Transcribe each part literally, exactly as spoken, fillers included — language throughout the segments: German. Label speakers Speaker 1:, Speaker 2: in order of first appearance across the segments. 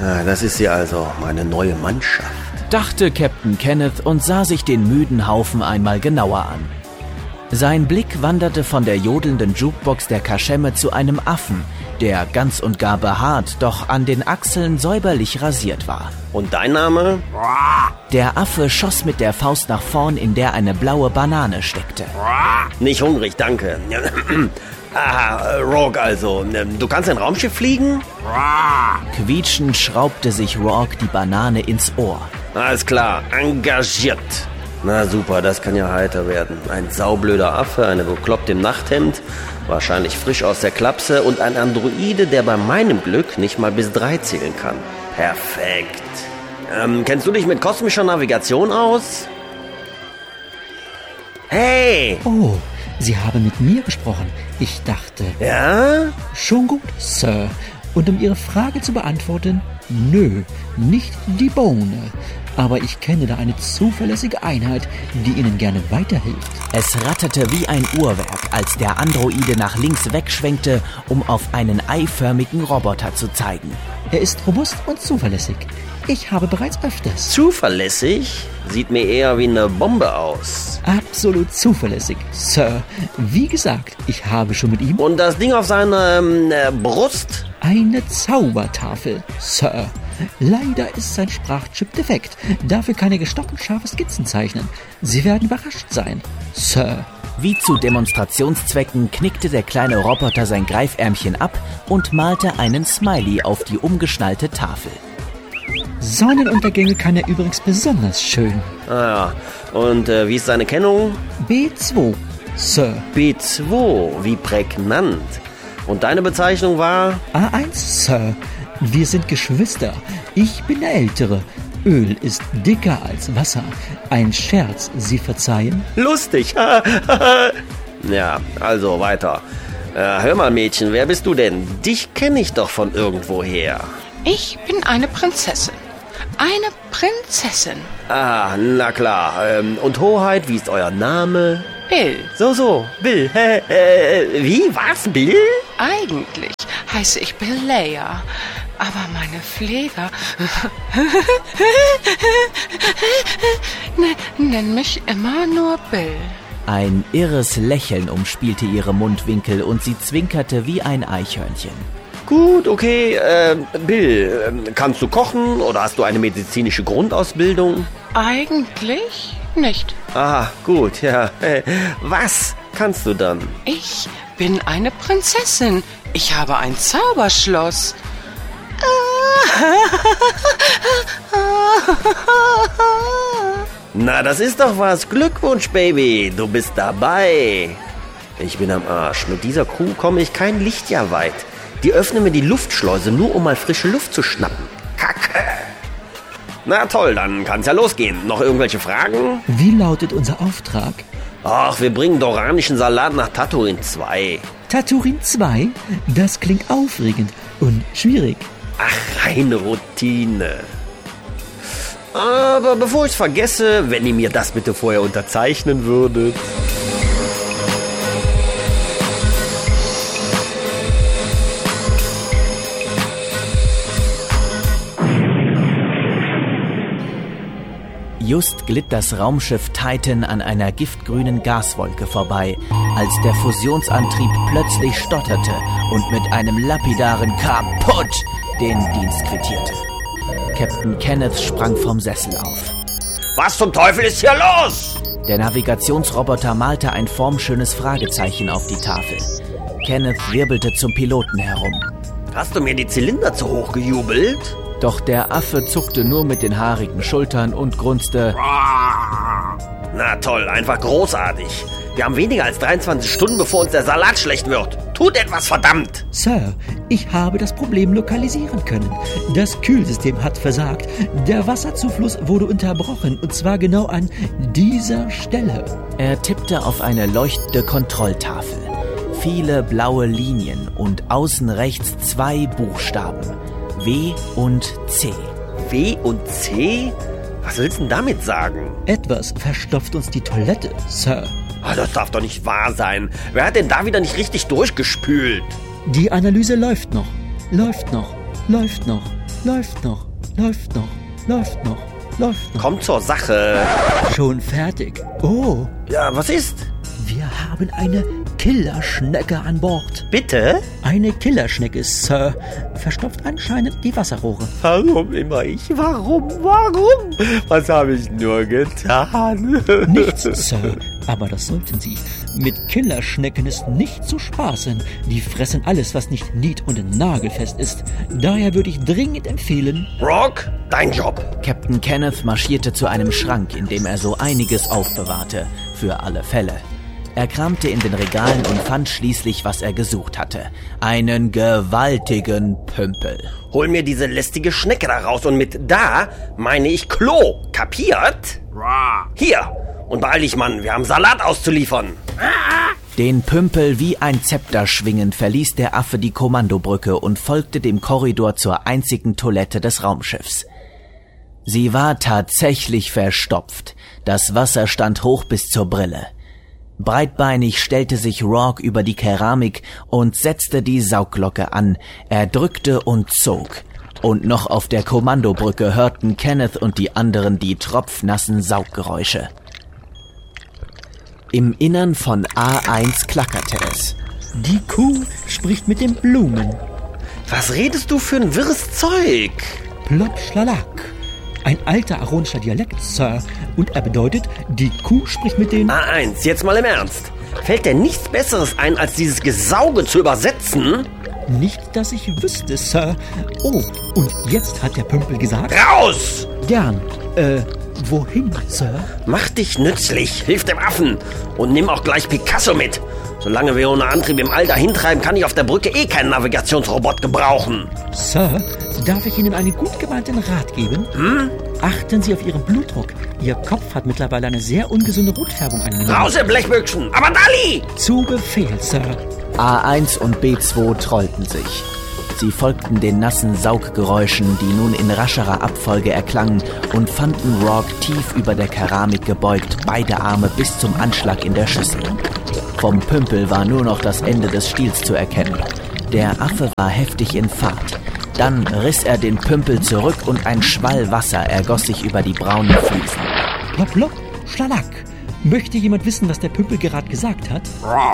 Speaker 1: Ah, das ist sie also, meine neue Mannschaft,
Speaker 2: dachte Captain Kenneth und sah sich den müden Haufen einmal genauer an. Sein Blick wanderte von der jodelnden Jukebox der Kaschemme zu einem Affen, der ganz und gar behaart, doch an den Achseln säuberlich rasiert war.
Speaker 1: Und dein Name?
Speaker 2: Der Affe schoss mit der Faust nach vorn, in der eine blaue Banane steckte.
Speaker 1: Nicht hungrig, danke. Ah, Rourke also. Du kannst ein Raumschiff fliegen?
Speaker 2: Quietschend schraubte sich Rourke die Banane ins Ohr.
Speaker 1: Alles klar, engagiert. Na super, das kann ja heiter werden. Ein saublöder Affe, eine bekloppte im Nachthemd, wahrscheinlich frisch aus der Klapse und ein Androide, der bei meinem Glück nicht mal bis drei zählen kann. Perfekt. Ähm, kennst du dich mit kosmischer Navigation aus? Hey!
Speaker 3: Oh, Sie haben mit mir gesprochen. Ich dachte...
Speaker 1: Ja?
Speaker 3: Schon gut, Sir. Und um Ihre Frage zu beantworten, nö, nicht die Bohne. Aber ich kenne da eine zuverlässige Einheit, die Ihnen gerne weiterhilft.
Speaker 2: Es ratterte wie ein Uhrwerk, als der Androide nach links wegschwenkte, um auf einen eiförmigen Roboter zu zeigen.
Speaker 3: Er ist robust und zuverlässig. Ich habe bereits öfters...
Speaker 1: Zuverlässig? Sieht mir eher wie eine Bombe aus.
Speaker 3: Absolut zuverlässig, Sir. Wie gesagt, ich habe schon mit ihm...
Speaker 1: Und das Ding auf seiner ähm, äh, Brust?
Speaker 3: Eine Zaubertafel, Sir. Leider ist sein Sprachchip defekt. Dafür kann er gestochen scharfe Skizzen zeichnen. Sie werden überrascht sein, Sir.
Speaker 2: Wie zu Demonstrationszwecken knickte der kleine Roboter sein Greifärmchen ab und malte einen Smiley auf die umgeschnallte Tafel.
Speaker 3: Sonnenuntergänge kann er übrigens besonders schön.
Speaker 1: Ah ja, und äh, wie ist seine Kennung?
Speaker 3: B zwei, Sir.
Speaker 1: B zwei, wie prägnant. Und deine Bezeichnung war?
Speaker 3: A eins, Sir. Wir sind Geschwister. Ich bin der Ältere. Öl ist dicker als Wasser. Ein Scherz, Sie verzeihen?
Speaker 1: Lustig. Ja, also weiter. Äh, hör mal, Mädchen, wer bist du denn? Dich kenne ich doch von irgendwoher.
Speaker 4: Ich bin eine Prinzessin. Eine Prinzessin.
Speaker 1: Ah, na klar. Ähm, und Hoheit, wie ist euer Name?
Speaker 4: Bill.
Speaker 1: So, so, Bill. Äh, wie, was, Bill?
Speaker 4: Eigentlich heiße ich Bill Leia. Aber meine Pfleger nennen mich immer nur Bill.
Speaker 2: Ein irres Lächeln umspielte ihre Mundwinkel und sie zwinkerte wie ein Eichhörnchen.
Speaker 1: Gut, okay. Äh, Bill, äh, kannst du kochen oder hast du eine medizinische Grundausbildung?
Speaker 4: Eigentlich nicht.
Speaker 1: Ah, gut, ja. Äh, was kannst du dann?
Speaker 4: Ich bin eine Prinzessin. Ich habe ein Zauberschloss.
Speaker 1: Na, das ist doch was. Glückwunsch, Baby. Du bist dabei. Ich bin am Arsch. Mit dieser Crew komme ich kein Lichtjahr weit. Die öffnen mir die Luftschleuse, nur um mal frische Luft zu schnappen. Kacke. Na toll, dann kann's ja losgehen. Noch irgendwelche Fragen?
Speaker 3: Wie lautet unser Auftrag?
Speaker 1: Ach, wir bringen doranischen Salat nach Tatooine zwei.
Speaker 3: Tatooine zwei? Das klingt aufregend und schwierig.
Speaker 1: Ach, reine Routine. Aber bevor ich's vergesse, wenn ihr mir das bitte vorher unterzeichnen würdet.
Speaker 2: Just glitt das Raumschiff Titan an einer giftgrünen Gaswolke vorbei, als der Fusionsantrieb plötzlich stotterte und mit einem lapidaren Kaputt den Dienst quittierte. Captain Kenneth sprang vom Sessel auf.
Speaker 1: Was zum Teufel ist hier los?
Speaker 2: Der Navigationsroboter malte ein formschönes Fragezeichen auf die Tafel. Kenneth wirbelte zum Piloten herum.
Speaker 1: Hast du mir die Zylinder zu hoch gejubelt?
Speaker 2: Doch der Affe zuckte nur mit den haarigen Schultern und grunzte.
Speaker 1: Na toll, einfach großartig. Wir haben weniger als dreiundzwanzig Stunden, bevor uns der Salat schlecht wird. Tut etwas, verdammt!
Speaker 3: Sir, ich habe das Problem lokalisieren können. Das Kühlsystem hat versagt. Der Wasserzufluss wurde unterbrochen, und zwar genau an dieser Stelle.
Speaker 2: Er tippte auf eine leuchtende Kontrolltafel. Viele blaue Linien und außen rechts zwei Buchstaben. W und C.
Speaker 1: W und C? Was willst du denn damit sagen?
Speaker 3: Etwas verstopft uns die Toilette, Sir.
Speaker 1: Oh, das darf doch nicht wahr sein. Wer hat denn da wieder nicht richtig durchgespült?
Speaker 3: Die Analyse läuft noch, läuft noch, läuft noch. Läuft noch, läuft noch, läuft noch, läuft noch.
Speaker 1: Komm zur Sache.
Speaker 3: Schon fertig. Oh,
Speaker 1: Ja, was ist?
Speaker 3: wir haben eine Killerschnecke an Bord.
Speaker 1: Bitte?
Speaker 3: Eine Killerschnecke, Sir. Verstopft anscheinend die Wasserrohre.
Speaker 1: Warum immer ich? Warum? Warum? Was habe ich nur getan?
Speaker 3: Nichts, Sir. Aber das sollten Sie. Mit Killerschnecken ist nicht zu spaßen. Die fressen alles, was nicht nied- und nagelfest ist. Daher würde ich dringend empfehlen...
Speaker 1: Rock, dein Job.
Speaker 2: Captain Kenneth marschierte zu einem Schrank, in dem er so einiges aufbewahrte, für alle Fälle. Er kramte in den Regalen und fand schließlich, was er gesucht hatte. Einen gewaltigen Pümpel.
Speaker 1: Hol mir diese lästige Schnecke da raus und mit da meine ich Klo. Kapiert? Hier. Und beeil dich, Mann. Wir haben Salat auszuliefern.
Speaker 2: Den Pümpel wie ein Zepter schwingend verließ der Affe die Kommandobrücke und folgte dem Korridor zur einzigen Toilette des Raumschiffs. Sie war tatsächlich verstopft. Das Wasser stand hoch bis zur Brille. Breitbeinig stellte sich Rourke über die Keramik und setzte die Saugglocke an. Er drückte und zog. Und noch auf der Kommandobrücke hörten Kenneth und die anderen die tropfnassen Sauggeräusche. Im Innern von A eins klackerte es.
Speaker 3: Die Kuh spricht mit den Blumen.
Speaker 1: Was redest du für ein wirres Zeug?
Speaker 3: Plop, schlalak. Ein alter aronischer Dialekt, Sir. Und er bedeutet, die Kuh spricht mit den...
Speaker 1: A eins, jetzt mal im Ernst. Fällt dir nichts Besseres ein, als dieses Gesauge zu übersetzen?
Speaker 3: Nicht, dass ich wüsste, Sir. Oh, und jetzt hat der Pümpel gesagt...
Speaker 1: Raus!
Speaker 3: Gern. Äh, wohin, Sir?
Speaker 1: Mach dich nützlich, hilf dem Affen. Und nimm auch gleich Picasso mit. Solange wir ohne Antrieb im All dahintreiben, kann ich auf der Brücke eh keinen Navigationsrobot gebrauchen.
Speaker 3: Sir, darf ich Ihnen einen gut gemeinten Rat geben?
Speaker 1: Hm?
Speaker 3: Achten Sie auf Ihren Blutdruck. Ihr Kopf hat mittlerweile eine sehr ungesunde Rotfärbung angenommen.
Speaker 1: Raus, ihr Blechbüchsen! Aber Dali!
Speaker 3: Zu Befehl, Sir.
Speaker 2: A eins und B zwei trollten sich. Sie folgten den nassen Sauggeräuschen, die nun in rascherer Abfolge erklangen, und fanden Rourke tief über der Keramik gebeugt, beide Arme bis zum Anschlag in der Schüssel. Vom Pümpel war nur noch das Ende des Stiels zu erkennen. Der Affe war heftig in Fahrt. Dann riss er den Pümpel zurück und ein Schwall Wasser ergoss sich über die braunen Fliesen.
Speaker 3: Plopp, plopp, schlalack. Möchte jemand wissen, was der Pümpel gerade gesagt hat?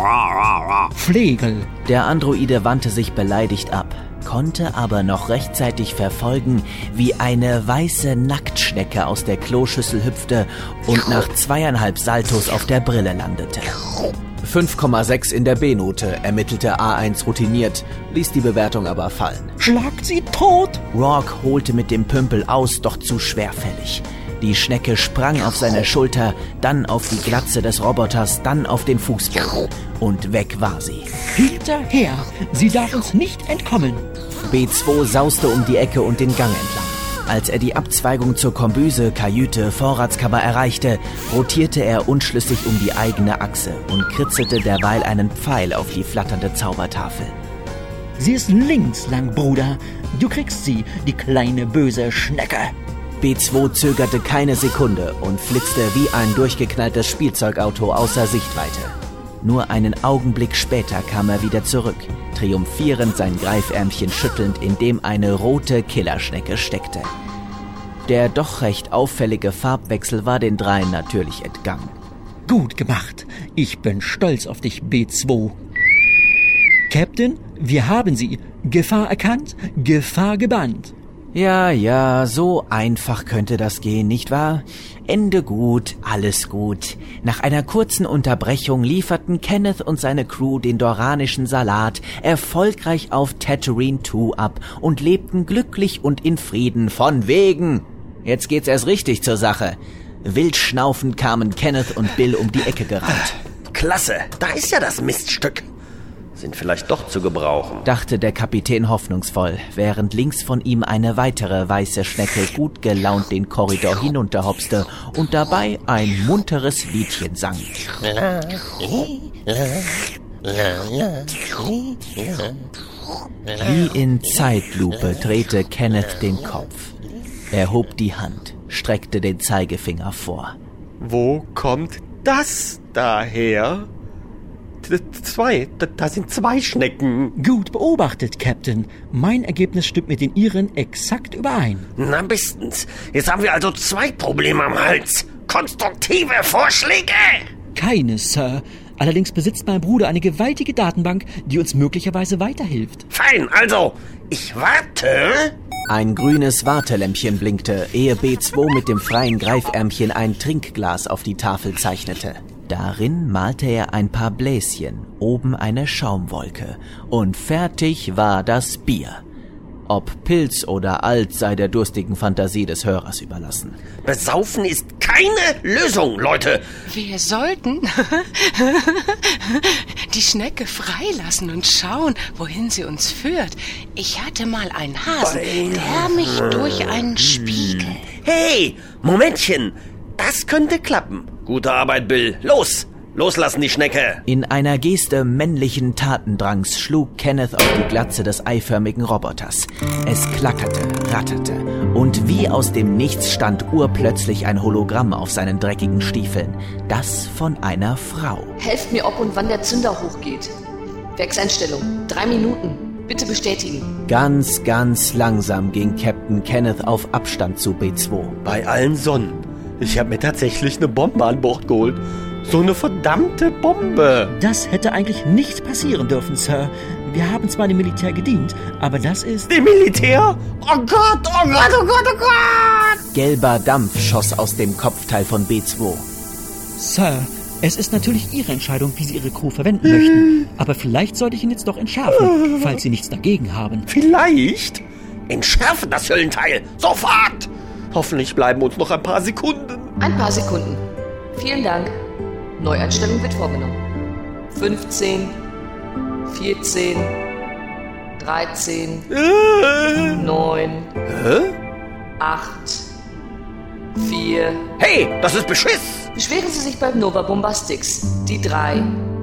Speaker 3: Flegel.
Speaker 2: Der Androide wandte sich beleidigt ab, konnte aber noch rechtzeitig verfolgen, wie eine weiße Nacktschnecke aus der Kloschüssel hüpfte und nach zweieinhalb Saltos auf der Brille landete. fünf Komma sechs in der B-Note, ermittelte A eins routiniert, ließ die Bewertung aber fallen.
Speaker 3: Schlagt sie tot!
Speaker 2: Rourke holte mit dem Pümpel aus, doch zu schwerfällig. Die Schnecke sprang auf seine Schulter, dann auf die Glatze des Roboters, dann auf den Fußboden. Und weg war sie.
Speaker 3: Hinterher! Sie darf uns nicht entkommen!
Speaker 2: B zwei sauste um die Ecke und den Gang entlang. Als er die Abzweigung zur Kombüse, Kajüte, Vorratskammer erreichte, rotierte er unschlüssig um die eigene Achse und kritzelte derweil einen Pfeil auf die flatternde Zaubertafel.
Speaker 3: Sie ist links lang, Bruder. Du kriegst sie, die kleine böse Schnecke.
Speaker 2: B zwei zögerte keine Sekunde und flitzte wie ein durchgeknalltes Spielzeugauto außer Sichtweite. Nur einen Augenblick später kam er wieder zurück, triumphierend sein Greifärmchen schüttelnd, in dem eine rote Killerschnecke steckte. Der doch recht auffällige Farbwechsel war den dreien natürlich entgangen.
Speaker 3: Gut gemacht. Ich bin stolz auf dich, B zwei. Captain, wir haben sie. Gefahr erkannt, Gefahr gebannt.
Speaker 2: Ja, ja, so einfach könnte das gehen, nicht wahr? Ende gut, alles gut. Nach einer kurzen Unterbrechung lieferten Kenneth und seine Crew den doranischen Salat erfolgreich auf Tatooine zwei ab und lebten glücklich und in Frieden von wegen. Jetzt geht's erst richtig zur Sache. Wild schnaufend kamen Kenneth und Bill um die Ecke gerannt.
Speaker 1: Klasse, da ist ja das Miststück. Sind vielleicht doch zu gebrauchen,
Speaker 2: dachte der Kapitän hoffnungsvoll, während links von ihm eine weitere weiße Schnecke gut gelaunt den Korridor hinunterhopste und dabei ein munteres Liedchen sang. Wie in Zeitlupe drehte Kenneth den Kopf. Er hob die Hand, streckte den Zeigefinger vor.
Speaker 1: Wo kommt das daher? Zwei, da, da sind zwei Schnecken.
Speaker 3: Gut beobachtet, Captain. Mein Ergebnis stimmt mit den Ihren exakt überein.
Speaker 1: Na bestens. Jetzt haben wir also zwei Probleme am Hals. Konstruktive Vorschläge?
Speaker 3: Keine, Sir. Allerdings besitzt mein Bruder eine gewaltige Datenbank, die uns möglicherweise weiterhilft.
Speaker 1: Fein, also, ich warte.
Speaker 2: Ein grünes Wartelämpchen blinkte, ehe B zwei mit dem freien Greifärmchen ein Trinkglas auf die Tafel zeichnete. Darin malte er ein paar Bläschen, oben eine Schaumwolke. Und fertig war das Bier. Ob Pilz oder alt, sei der durstigen Fantasie des Hörers überlassen.
Speaker 1: Besaufen ist keine Lösung, Leute.
Speaker 4: Wir sollten die Schnecke freilassen und schauen, wohin sie uns führt. Ich hatte mal einen Hasen, der mich durch einen Spiegel...
Speaker 1: Hey, Momentchen. Das könnte klappen. Gute Arbeit, Bill. Los, loslassen die Schnecke.
Speaker 2: In einer Geste männlichen Tatendrangs schlug Kenneth auf die Glatze des eiförmigen Roboters. Es klackerte, ratterte und wie aus dem Nichts stand urplötzlich ein Hologramm auf seinen dreckigen Stiefeln. Das von einer Frau.
Speaker 5: Helft mir, ob und wann der Zünder hochgeht. Werkseinstellung. Drei Minuten. Bitte bestätigen.
Speaker 2: Ganz, ganz langsam ging Captain Kenneth auf Abstand zu B zwei.
Speaker 1: Bei allen Sonnen. Ich habe mir tatsächlich eine Bombe an Bord geholt. So eine verdammte Bombe.
Speaker 3: Das hätte eigentlich nicht passieren dürfen, Sir. Wir haben zwar dem Militär gedient, aber das ist...
Speaker 1: Dem Militär? Oh Gott, oh Gott, oh Gott, oh Gott!
Speaker 2: Gelber Dampf schoss aus dem Kopfteil von B zwei.
Speaker 3: Sir, es ist natürlich Ihre Entscheidung, wie Sie Ihre Crew verwenden möchten. Aber vielleicht sollte ich ihn jetzt doch entschärfen, falls Sie nichts dagegen haben.
Speaker 1: Vielleicht? Entschärfen das Hüllenteil. Sofort! Hoffentlich bleiben uns noch ein paar Sekunden.
Speaker 5: Ein paar Sekunden. Vielen Dank. Neueinstellung wird vorgenommen. fünfzehn, vierzehn, dreizehn,
Speaker 1: Äh.
Speaker 5: neun,
Speaker 1: Hä?
Speaker 5: acht, vier.
Speaker 1: Hey, das ist Beschiss!
Speaker 5: Beschweren Sie sich beim Nova Bombastics. Die drei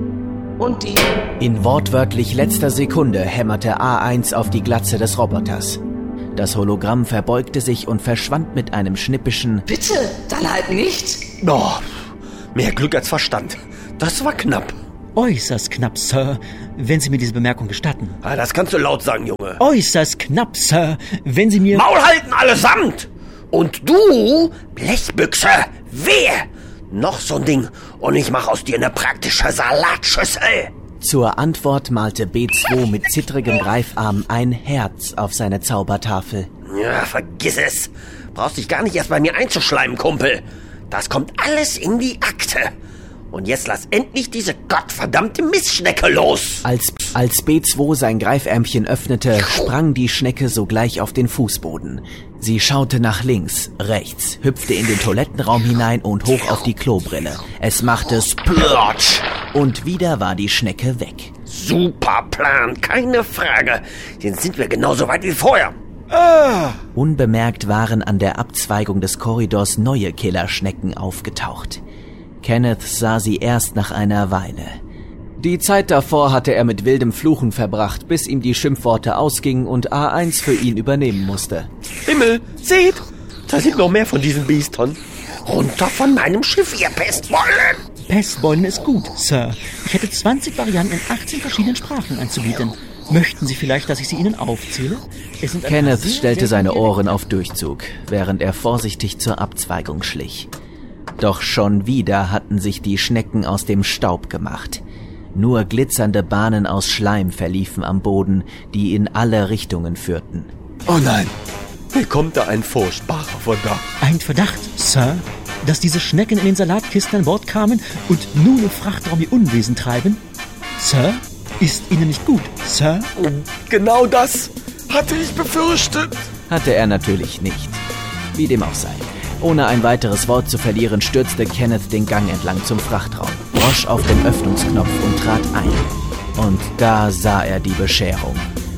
Speaker 5: und die...
Speaker 2: In wortwörtlich letzter Sekunde hämmerte A eins auf die Glatze des Roboters. Das Hologramm verbeugte sich und verschwand mit einem schnippischen
Speaker 5: Bitte, dann halt nicht.
Speaker 1: Oh, mehr Glück als Verstand. Das war knapp.
Speaker 3: Äußerst knapp, Sir, wenn Sie mir diese Bemerkung gestatten.
Speaker 1: Ah, das kannst du laut sagen, Junge.
Speaker 3: Äußerst knapp, Sir, wenn Sie mir...
Speaker 1: Maul halten allesamt! Und du, Blechbüchse, wehe! Noch so ein Ding und ich mach aus dir eine praktische Salatschüssel.
Speaker 2: Zur Antwort malte B zwei mit zittrigem Greifarm ein Herz auf seine Zaubertafel.
Speaker 1: Ja, vergiss es. Brauchst dich gar nicht erst bei mir einzuschleimen, Kumpel. Das kommt alles in die Akte. Und jetzt lass endlich diese gottverdammte Mistschnecke los.
Speaker 2: Als, als B zwei sein Greifärmchen öffnete, sprang die Schnecke sogleich auf den Fußboden. Sie schaute nach links, rechts, hüpfte in den Toilettenraum hinein und hoch auf die Klobrille. Es machte Splotsch und wieder war die Schnecke weg.
Speaker 1: Super Plan, keine Frage. Jetzt sind wir genauso weit wie vorher.
Speaker 2: Ah. Unbemerkt waren an der Abzweigung des Korridors neue Killerschnecken aufgetaucht. Kenneth sah sie erst nach einer Weile. Die Zeit davor hatte er mit wildem Fluchen verbracht, bis ihm die Schimpfworte ausgingen und A eins für ihn übernehmen musste.
Speaker 1: Himmel, seht, da sind noch mehr von diesen Biestern. Runter von meinem Schiff, ihr Pestbollen!
Speaker 3: Pestbollen ist gut, Sir. Ich hätte zwanzig Varianten in achtzehn verschiedenen Sprachen anzubieten. Möchten Sie vielleicht, dass ich sie Ihnen aufzähle? Es sind
Speaker 2: Kenneth stellte seine Ohren auf Durchzug, während er vorsichtig zur Abzweigung schlich. Doch schon wieder hatten sich die Schnecken aus dem Staub gemacht. Nur glitzernde Bahnen aus Schleim verliefen am Boden, die in alle Richtungen führten.
Speaker 1: Oh nein, mir kommt da ein furchtbarer Verdacht.
Speaker 3: Ein Verdacht, Sir? Dass diese Schnecken in den Salatkisten an Bord kamen und nun im Frachtraum ihr Unwesen treiben? Sir? Ist Ihnen nicht gut, Sir?
Speaker 1: Genau das hatte ich befürchtet.
Speaker 2: Hatte er natürlich nicht. Wie dem auch sei. Ohne ein weiteres Wort zu verlieren, stürzte Kenneth den Gang entlang zum Frachtraum, drosch auf den Öffnungsknopf und trat ein. Und da sah er die Bescherung.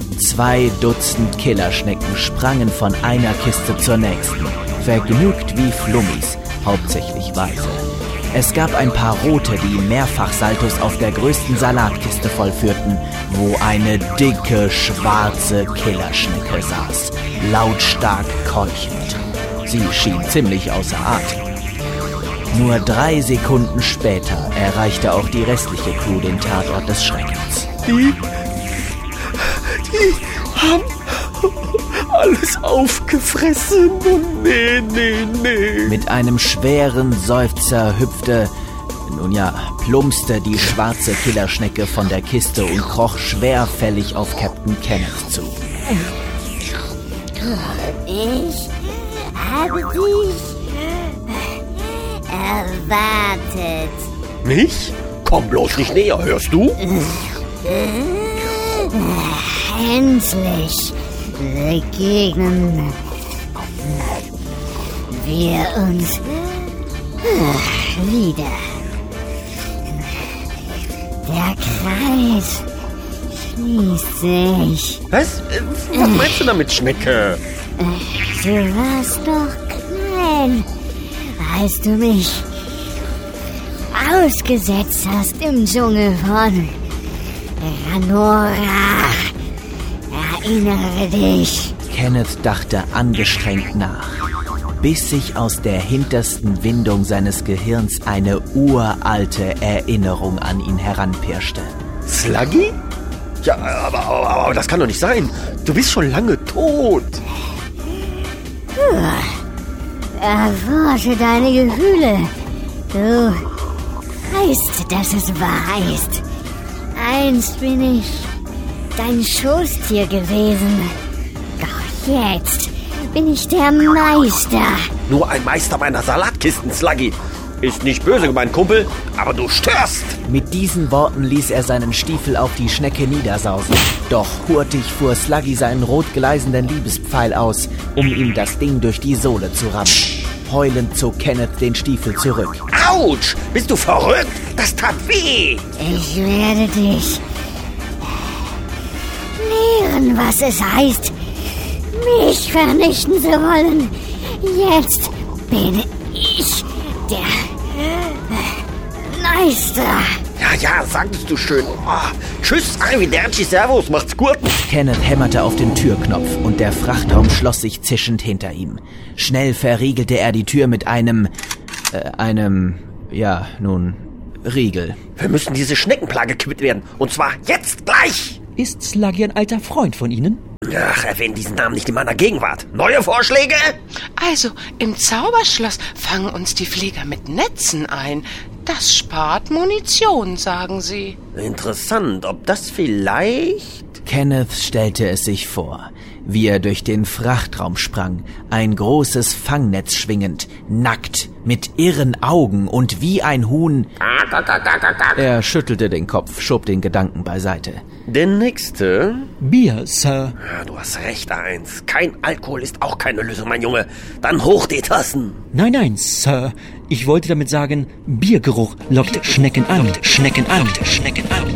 Speaker 2: Zwei Dutzend Killerschnecken sprangen von einer Kiste zur nächsten, vergnügt wie Flummis, hauptsächlich weiße. Es gab ein paar rote, die Mehrfachsaltos auf der größten Salatkiste vollführten, wo eine dicke, schwarze Killerschnecke saß, lautstark keuchend. Sie schien ziemlich außer Atem. Nur drei Sekunden später erreichte auch die restliche Crew den Tatort des Schreckens.
Speaker 1: Die, die haben alles aufgefressen. Nee, nee, nee.
Speaker 2: Mit einem schweren Seufzer hüpfte, nun ja, plumpste die schwarze Killerschnecke von der Kiste und kroch schwerfällig auf Captain Kenneth zu.
Speaker 6: Ich habe dich erwartet.
Speaker 1: Mich? Komm bloß nicht näher, hörst du?
Speaker 6: Endlich begegnen wir uns wieder. Der Kreis schließt sich.
Speaker 1: Was? Was meinst du damit, Schnecke?
Speaker 6: Du warst doch klein, als du mich ausgesetzt hast im Dschungel von Ranora. Erinnere dich.
Speaker 2: Kenneth dachte angestrengt nach, bis sich aus der hintersten Windung seines Gehirns eine uralte Erinnerung an ihn heranpirschte.
Speaker 1: Sluggy? Ja, aber, aber, aber das kann doch nicht sein. Du bist schon lange tot.
Speaker 6: Erforsche deine Gefühle. Du weißt, dass es wahr ist. Einst bin ich dein Schoßtier gewesen. Doch jetzt bin ich der Meister.
Speaker 1: Nur ein Meister meiner Salatkisten, Sluggy. Ist nicht böse gemeint, Kumpel, aber du störst.
Speaker 2: Mit diesen Worten ließ er seinen Stiefel auf die Schnecke niedersausen. Doch hurtig fuhr Sluggy seinen rotgleisenden Liebespfeil aus, um ihm das Ding durch die Sohle zu rammen. Heulend zog Kenneth den Stiefel zurück.
Speaker 1: Autsch! Bist du verrückt? Das tat weh!
Speaker 6: Ich werde dich lehren, was es heißt, mich vernichten zu wollen. Jetzt bin ich der Meister.
Speaker 1: Ja, ja, sagtest du schön. Oh, tschüss, arrivederci, servus, macht's gut.
Speaker 2: Kenneth hämmerte auf den Türknopf und der Frachtraum schloss sich zischend hinter ihm. Schnell verriegelte er die Tür mit einem, äh, einem, ja, nun, Riegel.
Speaker 1: Wir müssen diese Schneckenplage quitt werden. Und zwar jetzt gleich.
Speaker 3: Ist Sluggy ein alter Freund von Ihnen?
Speaker 1: Ach, erwähne diesen Namen nicht in meiner Gegenwart. Neue Vorschläge?
Speaker 4: Also, im Zauberschloss fangen uns die Flieger mit Netzen ein. Das spart Munition, sagen sie.
Speaker 1: Interessant, ob das vielleicht...
Speaker 2: Kenneth stellte es sich vor, wie er durch den Frachtraum sprang, ein großes Fangnetz schwingend, nackt, mit irren Augen und wie ein Huhn. Er schüttelte den Kopf, schob den Gedanken beiseite.
Speaker 1: Der nächste?
Speaker 3: Bier, Sir.
Speaker 1: Ja, du hast recht, eins. Kein Alkohol ist auch keine Lösung, mein Junge. Dann hoch die Tassen.
Speaker 3: Nein, nein, Sir. Ich wollte damit sagen, Biergeruch lockt Schnecken an. Schnecken an. Schnecken an.